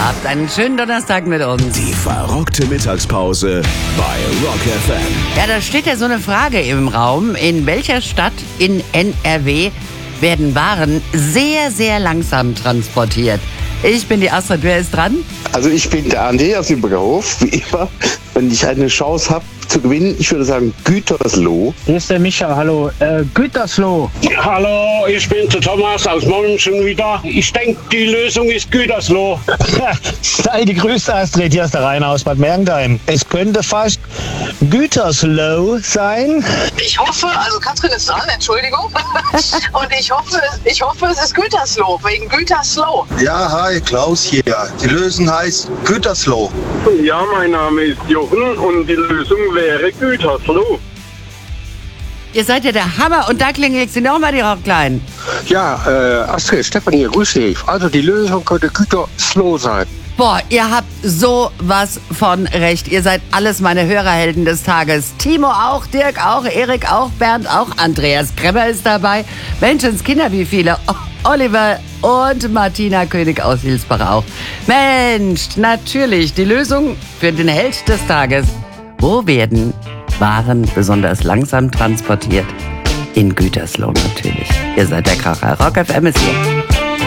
Habt einen schönen Donnerstag mit uns. Die verrockte Mittagspause bei Rock FM. Ja, da steht ja so eine Frage im Raum. In welcher Stadt in NRW werden Waren sehr, sehr langsam transportiert? Ich bin die Astrid, wer ist dran? Also ich bin der Andi aus Übergerhof, wie immer. Wenn ich eine Chance habe zu gewinnen, ich würde sagen Gütersloh. Hier ist der Micha, hallo. Gütersloh. Hallo, ich bin der Thomas aus Mommsen wieder. Ich denke, die Lösung ist Gütersloh. Sei gegrüßt, Astrid, hier ist der Rainer aus Bad Mergentheim. Es könnte fast Gütersloh sein. Ich hoffe, also Katrin ist dran, Entschuldigung. Und ich hoffe, es ist Gütersloh, wegen Gütersloh. Ja, hi, Klaus hier. Die Lösung heißt Gütersloh. Ja, mein Name ist Jochen und die Lösung wäre Gütersloh. Ihr seid ja der Hammer und da klingelt sie nochmal die Rockkleinen. Ja, Astrid, Stefan hier, grüß dich. Also die Lösung könnte Gütersloh sein. Boah, ihr habt sowas von recht. Ihr seid alles meine Hörerhelden des Tages. Timo auch, Dirk auch, Erik auch, Bernd auch, Andreas Kremer ist dabei. Menschenskinder, wie viele? Oliver und Martina König aus Hilsbach auch. Mensch, natürlich die Lösung für den Held des Tages. Wo werden Waren besonders langsam transportiert? In Gütersloh natürlich. Ihr seid der Kracher. Rock FM ist hier.